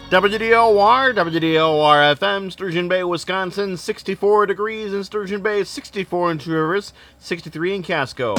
WDOR-FM, Sturgeon Bay, Wisconsin, 64 degrees in Sturgeon Bay, 64 in Two Rivers, 63 in Casco.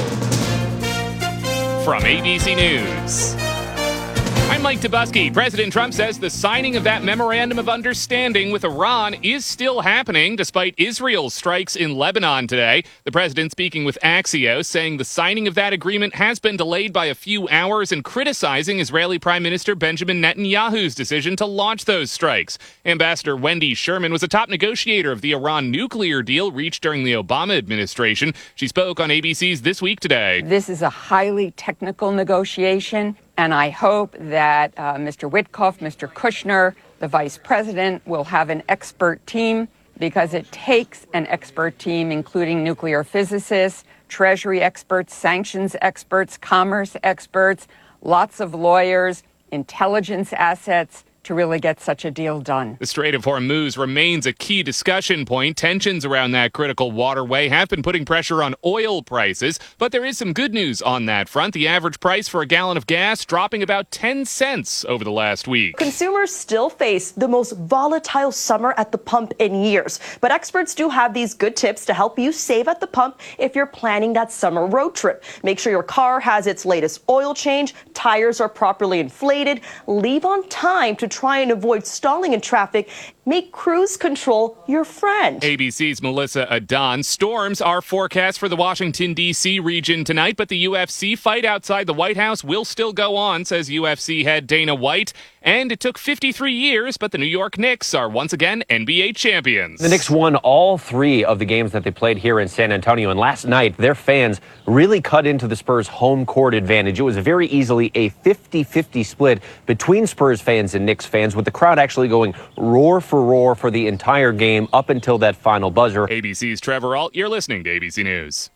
From ABC News, I'm Mike Dubusky. President Trump says the signing of that memorandum of understanding with Iran is still happening despite Israel's strikes in Lebanon today. The president speaking with Axios saying the signing of that agreement has been delayed by a few hours and criticizing Israeli Prime Minister Benjamin Netanyahu's decision to launch those strikes. Ambassador Wendy Sherman was a top negotiator of the Iran nuclear deal reached during the Obama administration. She spoke on ABC's This Week Today. This is a highly technical negotiation. And I hope that Mr. Witkoff, Mr. Kushner, the vice president, will have an expert team because it takes an expert team, including nuclear physicists, Treasury experts, sanctions experts, commerce experts, lots of lawyers, intelligence assets, to really get such a deal done. The Strait of Hormuz remains a key discussion point. Tensions around that critical waterway have been putting pressure on oil prices, but there is some good news on that front. The average price for a gallon of gas dropping about 10 cents over the last week. Consumers still face the most volatile summer at the pump in years, but experts do have these good tips to help you save at the pump if you're planning that summer road trip. Make sure your car has its latest oil change, tires are properly inflated, leave on time to try and avoid stalling in traffic. Make cruise control your friend. ABC's Melissa Adon. Storms are forecast for the Washington, D.C. region tonight, but the UFC fight outside the White House will still go on, says UFC head Dana White. And it took 53 years, but the New York Knicks are once again NBA champions. The Knicks won all three of the games that they played here in San Antonio. And last night, their fans really cut into the Spurs' home court advantage. It was very easily a 50-50 split between Spurs fans and Knicks fans, with the crowd actually going roar for roar for the entire game up until that final buzzer. ABC's Trevor Ault, you're listening to ABC News.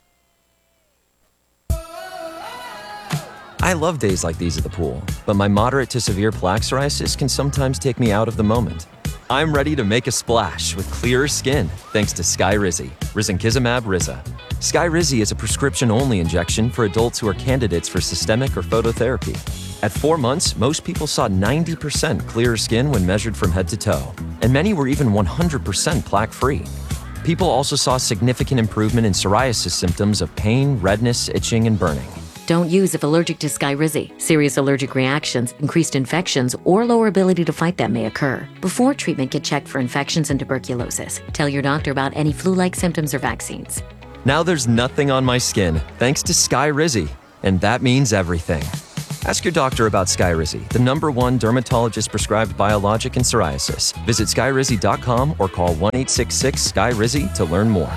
I love days like these at the pool, but my moderate to severe plaque psoriasis can sometimes take me out of the moment. I'm ready to make a splash with clearer skin thanks to Skyrizi, risankizumab Riza. Skyrizi is a prescription-only injection for adults who are candidates for systemic or phototherapy. At 4 months, most people saw 90% clearer skin when measured from head to toe, and many were even 100% plaque-free. People also saw significant improvement in psoriasis symptoms of pain, redness, itching, and burning. Don't use if allergic to Skyrizi. Serious allergic reactions, increased infections, or lower ability to fight them may occur. Before treatment, get checked for infections and tuberculosis. Tell your doctor about any flu-like symptoms or vaccines. Now there's nothing on my skin thanks to Skyrizi, and that means everything. Ask your doctor about Skyrizi, the #1 dermatologist-prescribed biologic in psoriasis. Visit Skyrizi.com or call 1-866-SKYRIZI to learn more.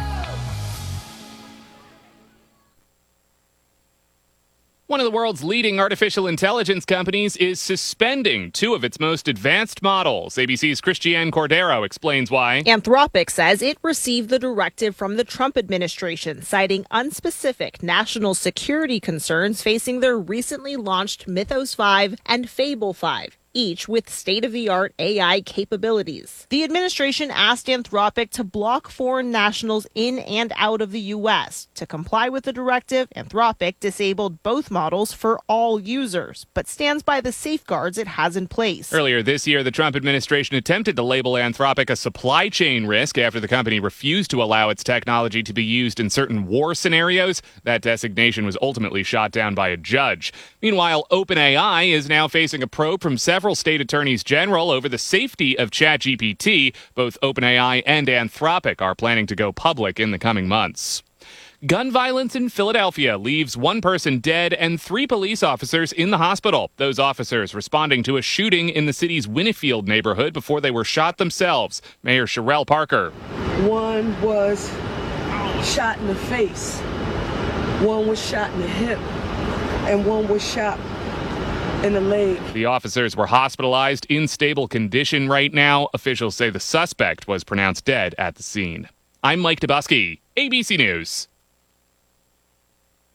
One of the world's leading artificial intelligence companies is suspending 2 of its most advanced models. ABC's Christiane Cordero explains why. Anthropic says it received the directive from the Trump administration, citing unspecific national security concerns facing their recently launched Mythos 5 and Fable 5. Each with state-of-the-art AI capabilities. The administration asked Anthropic to block foreign nationals in and out of the U.S. To comply with the directive, Anthropic disabled both models for all users, but stands by the safeguards it has in place. Earlier this year, the Trump administration attempted to label Anthropic a supply chain risk after the company refused to allow its technology to be used in certain war scenarios. That designation was ultimately shot down by a judge. Meanwhile, OpenAI is now facing a probe from several state attorneys general over the safety of ChatGPT. Both OpenAI and Anthropic are planning to go public in the coming months. Gun violence in Philadelphia leaves 1 person dead and 3 police officers in the hospital. Those officers responding to a shooting in the city's Winnefield neighborhood before they were shot themselves. Mayor Sherelle Parker. One was shot in the face, one was shot in the hip, and one was shot in the leg. The officers were hospitalized in stable condition right now. Officials say the suspect was pronounced dead at the scene. I'm Mike Dubusky, ABC News.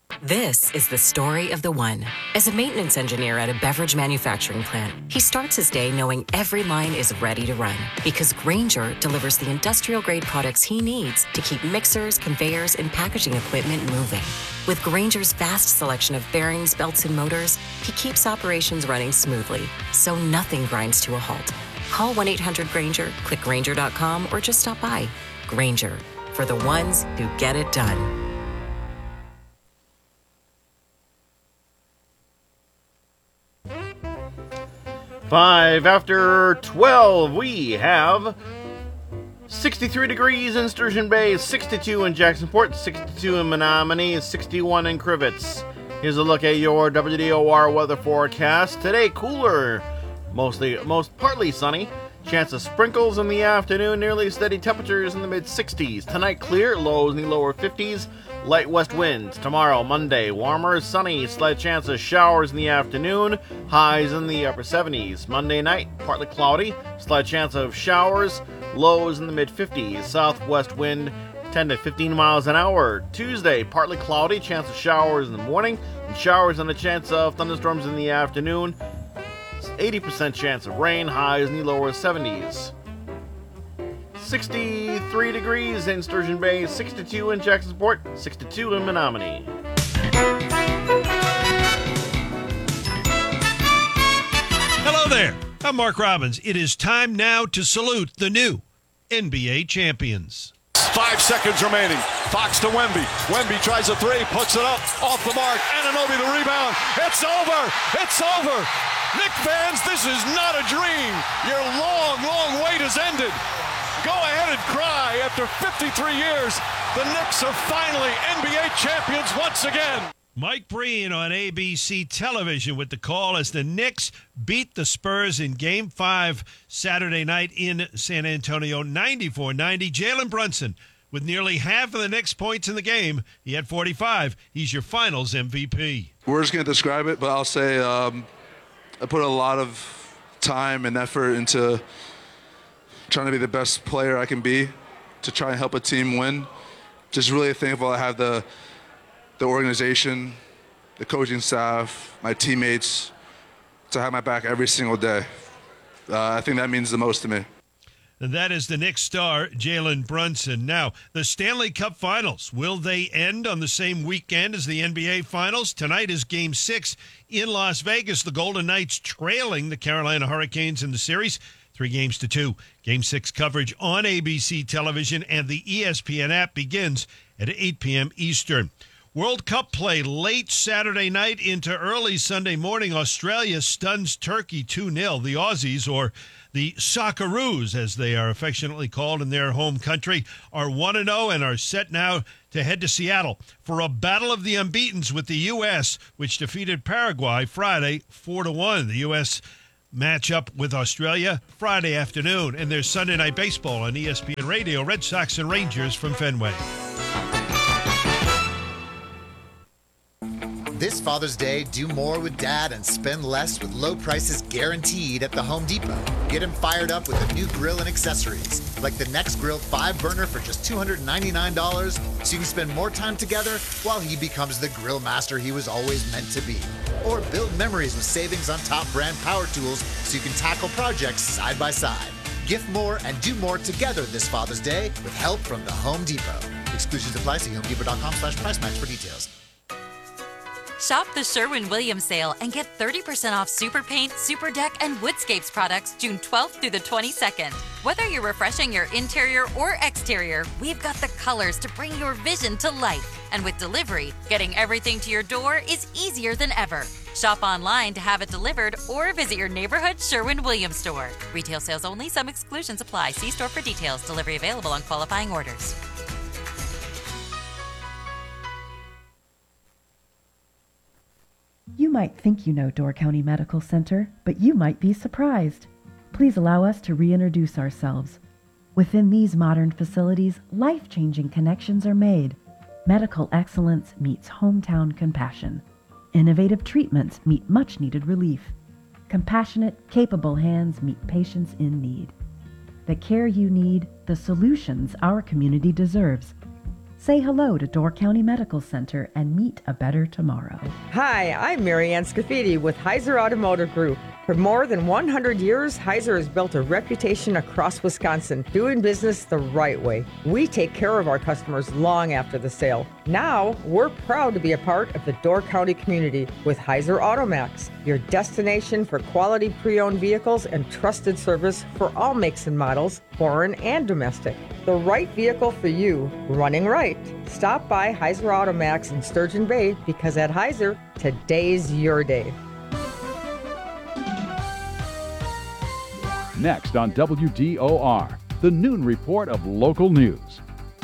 This is the story of the one. As a maintenance engineer at a beverage manufacturing plant, he starts his day knowing every line is ready to run because Grainger delivers the industrial-grade products he needs to keep mixers, conveyors, and packaging equipment moving. With Grainger's vast selection of bearings, belts, and motors, he keeps operations running smoothly, so nothing grinds to a halt. Call 1-800-GRAINGER, click Grainger.com, or just stop by. Grainger, for the ones who get it done. 5 after 12, we have 63 degrees in Sturgeon Bay, 62 in Jacksonport, 62 in Menominee, 61 in Crivets. Here's a look at your WDOR weather forecast. Today, cooler, most partly sunny. Chance of sprinkles in the afternoon, nearly steady temperatures in the mid-60s. Tonight, clear, lows in the lower 50s. Light west winds. Tomorrow, Monday, warmer, sunny, slight chance of showers in the afternoon, highs in the upper 70s. Monday night, partly cloudy, slight chance of showers, lows in the mid-50s. Southwest wind 10 to 15 miles an hour. Tuesday, partly cloudy, chance of showers in the morning, and showers and a chance of thunderstorms in the afternoon. 80% chance of rain, highs in the lower 70s. 63 degrees in Sturgeon Bay, 62 in Jacksonport, 62 in Menominee. Hello there, I'm Mark Robbins. It is time now to salute the new NBA champions. 5 seconds remaining. Fox to Wemby. Wemby tries a three, puts it up, off the mark. Anunoby the rebound. It's over. It's over. Knicks fans, this is not a dream. Your long, long wait has ended. Go ahead and cry. After 53 years, the Knicks are finally NBA champions once again. Mike Breen on ABC television with the call as the Knicks beat the Spurs in Game 5 Saturday night in San Antonio, 94-90. Jalen Brunson with nearly half of the Knicks' points in the game. He had 45. He's your finals MVP. We're just going to describe it, but I'll say I put a lot of time and effort into trying to be the best player I can be to try and help a team win. Just really thankful I have the organization, the coaching staff, my teammates to have my back every single day. I think that means the most to me. And that is the Knicks star, Jalen Brunson. Now, the Stanley Cup Finals, will they end on the same weekend as the NBA Finals? Tonight is Game 6 in Las Vegas. The Golden Knights trailing the Carolina Hurricanes in the series, 3-2. Game 6 coverage on ABC television and the ESPN app begins at 8 p.m. Eastern. World Cup play late Saturday night into early Sunday morning. Australia stuns Turkey 2-0. The Aussies, or the Socceroos, as they are affectionately called in their home country, are 1-0 and are set now to head to Seattle for a battle of the unbeatens with the U.S., which defeated Paraguay Friday 4-1. The U.S. match up with Australia Friday afternoon, and there's Sunday Night Baseball on ESPN Radio. Red Sox and Rangers from Fenway. This Father's Day, do more with Dad and spend less with low prices guaranteed at the Home Depot. Get him fired up with a new grill and accessories, like the Next Grill 5-burner for just $299, so you can spend more time together while he becomes the grill master he was always meant to be. Or build memories with savings on top brand power tools so you can tackle projects side by side. Gift more and do more together this Father's Day with help from the Home Depot. Exclusions apply. See HomeDepot.com/price match for details. Shop the Sherwin-Williams sale and get 30% off Super Paint, Super Deck, and Woodscapes products June 12th through the 22nd. Whether you're refreshing your interior or exterior, we've got the colors to bring your vision to life. And with delivery, getting everything to your door is easier than ever. Shop online to have it delivered or visit your neighborhood Sherwin-Williams store. Retail sales only. Some exclusions apply. See store for details. Delivery available on qualifying orders. You might think you know Door County Medical Center, but you might be surprised. Please allow us to reintroduce ourselves. Within these modern facilities, life-changing connections are made. Medical excellence meets hometown compassion. Innovative treatments meet much-needed relief. Compassionate, capable hands meet patients in need. The care you need, the solutions our community deserves. Say hello to Door County Medical Center and meet a better tomorrow. Hi, I'm Marianne Scafidi with Heiser Automotive Group. For more than 100 years, Heiser has built a reputation across Wisconsin, doing business the right way. We take care of our customers long after the sale. Now, we're proud to be a part of the Door County community with Heiser Automax, your destination for quality pre-owned vehicles and trusted service for all makes and models, foreign and domestic. The right vehicle for you, running right. Stop by Heiser Automax in Sturgeon Bay because at Heiser, today's your day. Next on WDOR, the noon report of local news.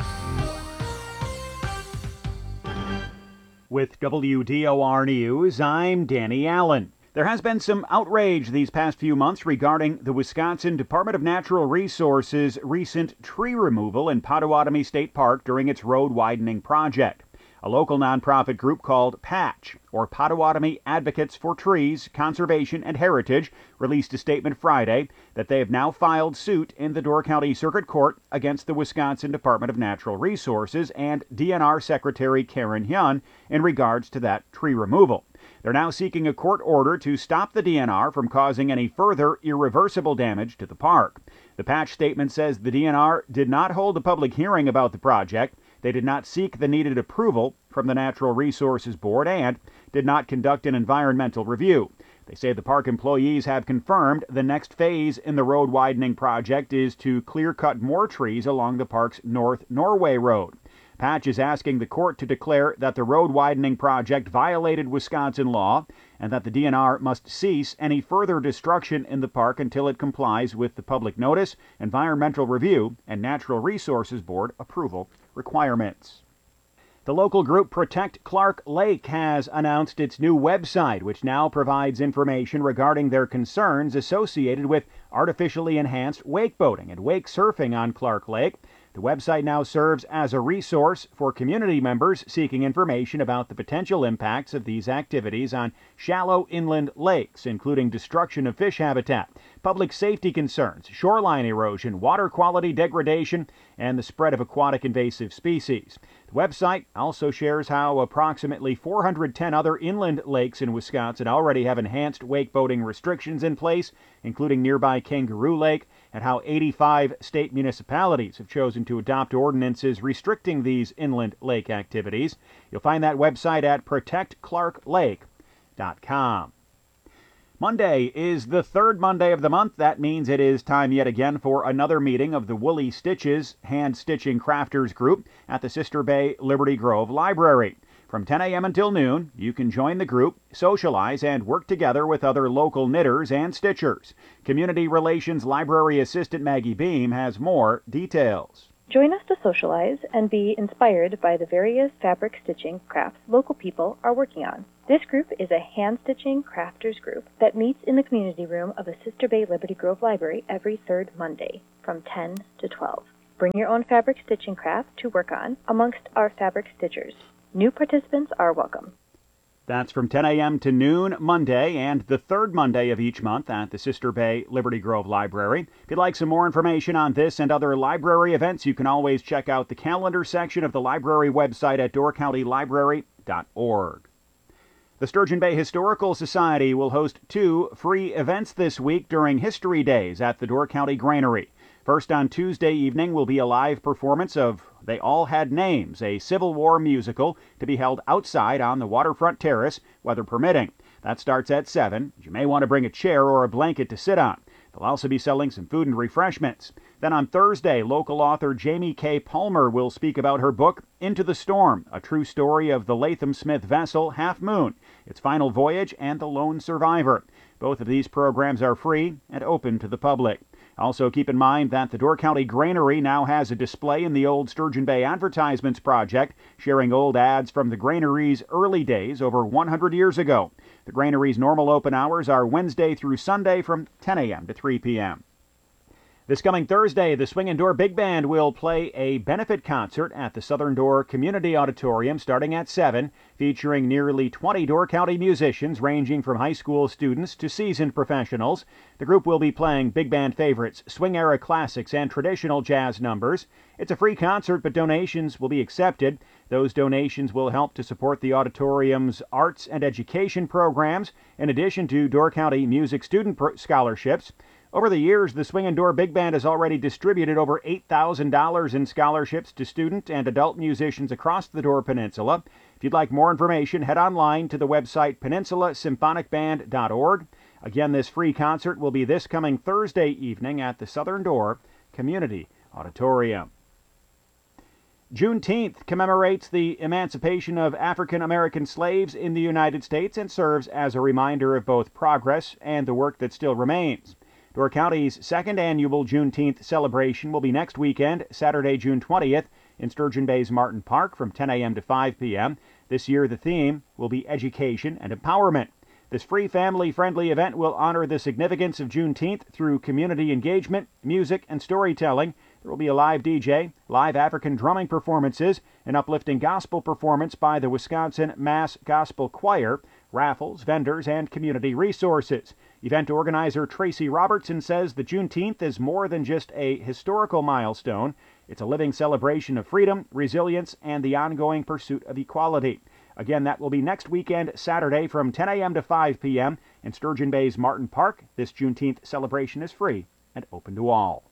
With WDOR News, I'm Danny Allen. There has been some outrage these past few months regarding the Wisconsin Department of Natural Resources' recent tree removal in Potawatomi State Park during its road widening project. A local nonprofit group called PATCH, or Potawatomi Advocates for Trees, Conservation, and Heritage, released a statement Friday that they have now filed suit in the Door County Circuit Court against the Wisconsin Department of Natural Resources and DNR Secretary Karen Hyun in regards to that tree removal. They're now seeking a court order to stop the DNR from causing any further irreversible damage to the park. The PATCH statement says the DNR did not hold a public hearing about the project. They did not seek the needed approval from the Natural Resources Board and did not conduct an environmental review. They say the park employees have confirmed the next phase in the road widening project is to clear-cut more trees along the park's North Norway Road. Patch is asking the court to declare that the road widening project violated Wisconsin law and that the DNR must cease any further destruction in the park until it complies with the public notice, environmental review, and Natural Resources Board approval requirements. The local group Protect Clark Lake has announced its new website, which now provides information regarding their concerns associated with artificially enhanced wakeboating and wake surfing on Clark Lake. The website now serves as a resource for community members seeking information about the potential impacts of these activities on shallow inland lakes, including destruction of fish habitat, public safety concerns, shoreline erosion, water quality degradation, and the spread of aquatic invasive species. The website also shares how approximately 410 other inland lakes in Wisconsin already have enhanced wakeboating restrictions in place, including nearby Kangaroo Lake, and how 85 state municipalities have chosen to adopt ordinances restricting these inland lake activities. You'll find that website at protectclarklake.com. Monday is the third Monday of the month. That means it is time yet again for another meeting of the Woolly Stitches Hand Stitching Crafters Group at the Sister Bay Liberty Grove Library. From 10 a.m. until noon, you can join the group, socialize, and work together with other local knitters and stitchers. Community Relations Library Assistant Maggie Beam has more details. Join us to socialize and be inspired by the various fabric stitching crafts local people are working on. This group is a hand-stitching crafters group that meets in the community room of the Sister Bay Liberty Grove Library every third Monday from 10 to 12. Bring your own fabric stitching craft to work on amongst our fabric stitchers. New participants are welcome. That's from 10 a.m. to noon Monday and the third Monday of each month at the Sister Bay Liberty Grove Library. If you'd like some more information on this and other library events, you can always check out the calendar section of the library website at doorcountylibrary.org. The Sturgeon Bay Historical Society will host 2 free events this week during History Days at the Door County Granary. First on Tuesday evening will be a live performance of They All Had Names, a Civil War musical to be held outside on the waterfront terrace, weather permitting. That starts at 7. You may want to bring a chair or a blanket to sit on. They'll also be selling some food and refreshments. Then on Thursday, local author Jamie K. Palmer will speak about her book, Into the Storm, a true story of the Latham Smith vessel Half Moon, its final voyage, and the lone survivor. Both of these programs are free and open to the public. Also keep in mind that the Door County Granary now has a display in the old Sturgeon Bay Advertisements Project, sharing old ads from the granary's early days over 100 years ago. The granary's normal open hours are Wednesday through Sunday from 10 a.m. to 3 p.m. This coming Thursday, the Swingin' Door Big Band will play a benefit concert at the Southern Door Community Auditorium starting at 7, featuring nearly 20 Door County musicians ranging from high school students to seasoned professionals. The group will be playing big band favorites, swing-era classics, and traditional jazz numbers. It's a free concert, but donations will be accepted. Those donations will help to support the auditorium's arts and education programs, in addition to Door County music student scholarships. Over the years, the Swingin' Door Big Band has already distributed over $8,000 in scholarships to student and adult musicians across the Door Peninsula. If you'd like more information, head online to the website peninsulasymphonicband.org. Again, this free concert will be this coming Thursday evening at the Southern Door Community Auditorium. Juneteenth commemorates the emancipation of African American slaves in the United States and serves as a reminder of both progress and the work that still remains. Door County's second annual Juneteenth celebration will be next weekend, Saturday, June 20th, in Sturgeon Bay's Martin Park from 10 a.m. to 5 p.m. This year, the theme will be education and empowerment. This free, family-friendly event will honor the significance of Juneteenth through community engagement, music, and storytelling. There will be a live DJ, live African drumming performances, an uplifting gospel performance by the Wisconsin Mass Gospel Choir, raffles, vendors, and community resources. Event organizer Tracy Robertson says the Juneteenth is more than just a historical milestone. It's a living celebration of freedom, resilience, and the ongoing pursuit of equality. Again, that will be next weekend, Saturday, from 10 a.m. to 5 p.m. in Sturgeon Bay's Martin Park. This Juneteenth celebration is free and open to all.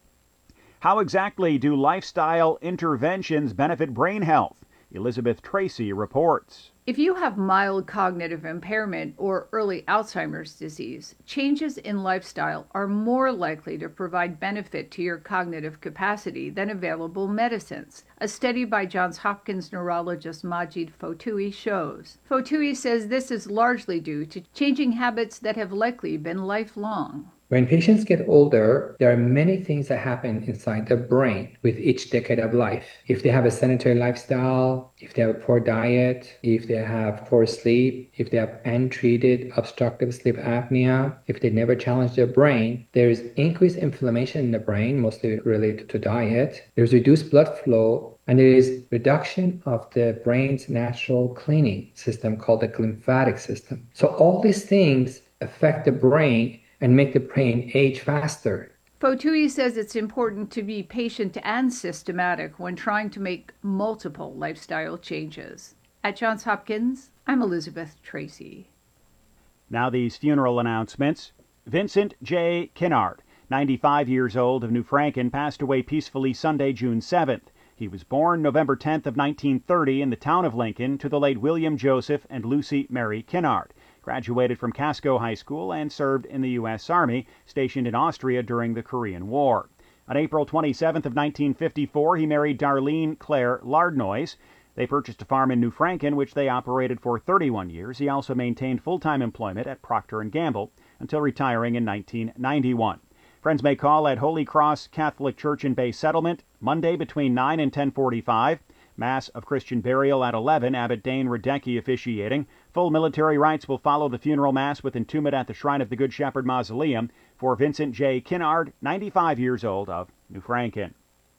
How exactly do lifestyle interventions benefit brain health? Elizabeth Tracy reports. If you have mild cognitive impairment or early Alzheimer's disease, changes in lifestyle are more likely to provide benefit to your cognitive capacity than available medicines. A study by Johns Hopkins neurologist Majid Fotoui shows. Fotoui says this is largely due to changing habits that have likely been lifelong. When patients get older, there are many things that happen inside the brain with each decade of life. If they have a sedentary lifestyle, if they have a poor diet, if they have poor sleep, if they have untreated obstructive sleep apnea, if they never challenge their brain, there is increased inflammation in the brain, mostly related to diet. There's reduced blood flow, and there is reduction of the brain's natural cleaning system called the lymphatic system. So all these things affect the brain and make the brain age faster. Fotoui says it's important to be patient and systematic when trying to make multiple lifestyle changes. At Johns Hopkins, I'm Elizabeth Tracy. Now these funeral announcements. Vincent J. Kinnard, 95 years old, of New Franken, passed away peacefully Sunday, June 7th. He was born November 10th of 1930 in the town of Lincoln to the late William Joseph and Lucy Mary Kinnard. Graduated from Casco High School and served in the U.S. Army, stationed in Austria during the Korean War. On April 27th of 1954, he married Darlene Claire Lardnois. They purchased a farm in New Franken, which they operated for 31 years. He also maintained full-time employment at Procter & Gamble until retiring in 1991. Friends may call at Holy Cross Catholic Church in Bay Settlement Monday between 9 and 10:45. Mass of Christian burial at 11, Abbot Dane Radecki officiating. Full military rites will follow the funeral mass with entombment at the Shrine of the Good Shepherd Mausoleum for Vincent J. Kinnard, 95 years old, of New Franken.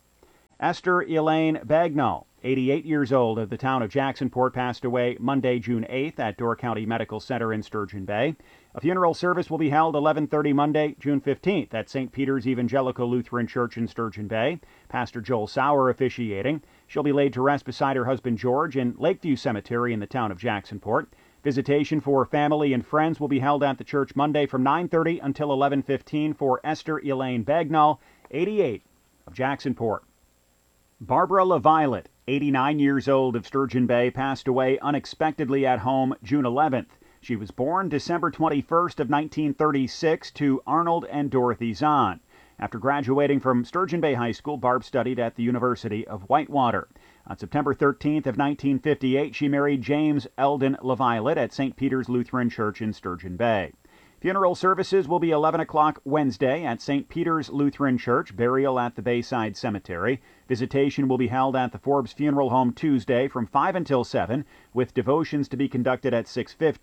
Esther Elaine Bagnall, 88 years old, of the town of Jacksonport, passed away Monday, June 8th at Door County Medical Center in Sturgeon Bay. A funeral service will be held 11:30 Monday, June 15th at St. Peter's Evangelical Lutheran Church in Sturgeon Bay. Pastor Joel Sauer officiating. She'll be laid to rest beside her husband George in Lakeview Cemetery in the town of Jacksonport. Visitation for family and friends will be held at the church Monday from 9:30 until 11:15 for Esther Elaine Bagnall, 88, of Jacksonport. Barbara LaViolet, 89 years old, of Sturgeon Bay, passed away unexpectedly at home June 11th. She was born December 21st of 1936 to Arnold and Dorothy Zahn. After graduating from Sturgeon Bay High School, Barb studied at the University of Whitewater. On September 13th of 1958, she married James Eldon LaViolet at St. Peter's Lutheran Church in Sturgeon Bay. Funeral services will be 11 o'clock Wednesday at St. Peter's Lutheran Church, burial at the Bayside Cemetery. Visitation will be held at the Forbes Funeral Home Tuesday from 5 until 7, with devotions to be conducted at 6:50.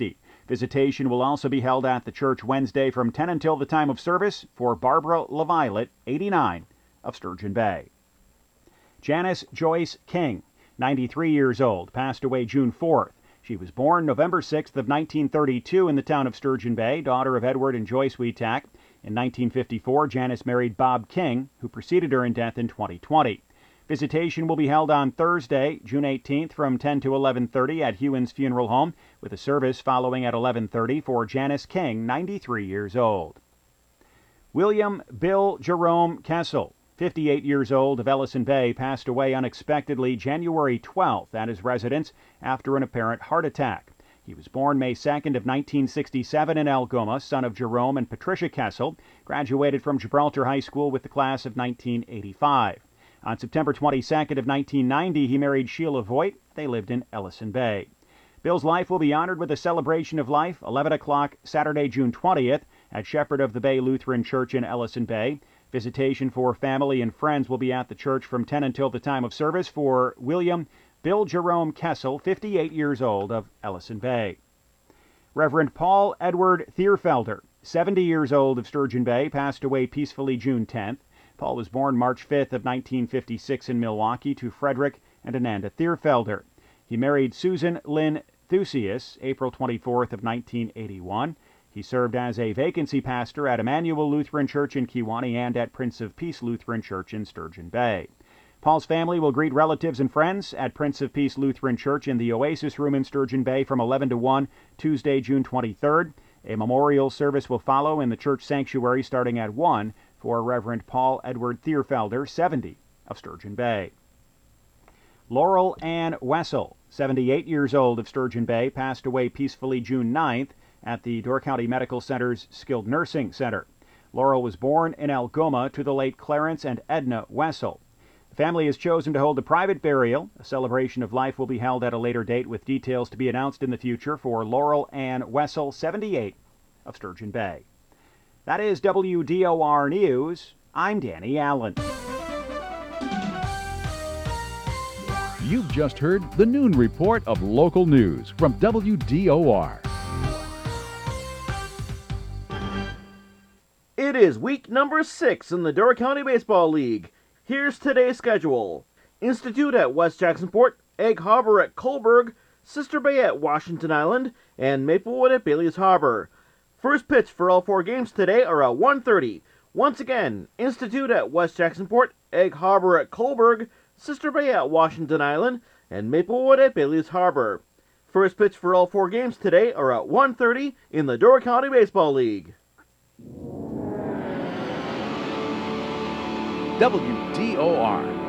Visitation will also be held at the church Wednesday from 10 until the time of service for Barbara LaViolet, 89, of Sturgeon Bay. Janice Joyce King, 93 years old, passed away June 4th. She was born November 6th of 1932 in the town of Sturgeon Bay, daughter of Edward and Joyce Wetak. In 1954, Janice married Bob King, who preceded her in death in 2020. Visitation will be held on Thursday, June 18th from 10 to 11:30 at Hewins Funeral Home, with a service following at 11:30 for Janice King, 93 years old. William Bill Jerome Kessel, 58 years old, of Ellison Bay, passed away unexpectedly January 12th at his residence after an apparent heart attack. He was born May 2nd of 1967 in Algoma, son of Jerome and Patricia Kessel, graduated from Gibraltar High School with the class of 1985. On September 22nd of 1990, he married Sheila Voigt. They lived in Ellison Bay. Bill's life will be honored with a celebration of life, 11 o'clock Saturday, June 20th, at Shepherd of the Bay Lutheran Church in Ellison Bay. Visitation for family and friends will be at the church from 10 until the time of service for William Bill Jerome Kessel, 58 years old, of Ellison Bay. Reverend Paul Edward Thierfelder, 70 years old, of Sturgeon Bay, passed away peacefully June 10th. Paul was born March 5th of 1956 in Milwaukee to Frederick and Ananda Thierfelder. He married Susan Lynn Thusius April 24th of 1981. He served as a vacancy pastor at Emmanuel Lutheran Church in Kewanee and at Prince of Peace Lutheran Church in Sturgeon Bay. Paul's family will greet relatives and friends at Prince of Peace Lutheran Church in the Oasis Room in Sturgeon Bay from 11 to 1, Tuesday, June 23rd. A memorial service will follow in the church sanctuary starting at 1 for Reverend Paul Edward Thierfelder, 70, of Sturgeon Bay. Laurel Ann Wessel, 78 years old, of Sturgeon Bay, passed away peacefully June 9th at the Door County Medical Center's Skilled Nursing Center. Laurel was born in Algoma to the late Clarence and Edna Wessel. The family has chosen to hold a private burial. A celebration of life will be held at a later date with details to be announced in the future for Laurel Ann Wessel, 78, of Sturgeon Bay. That is WDOR News. I'm Danny Allen. You've just heard the Noon Report of local news from WDOR. It is week number 6 in the Door County Baseball League. Here's today's schedule. Institute at West Jacksonport, Egg Harbor at Coburg, Sister Bay at Washington Island, and Maplewood at Bailey's Harbor. First pitch for all 4 games today are at 1:30. Once again, Institute at West Jacksonport, Egg Harbor at Coburg, Sister Bay at Washington Island, and Maplewood at Bailey's Harbor. First pitch for all 4 games today are at 1:30 in the Door County Baseball League. WDOR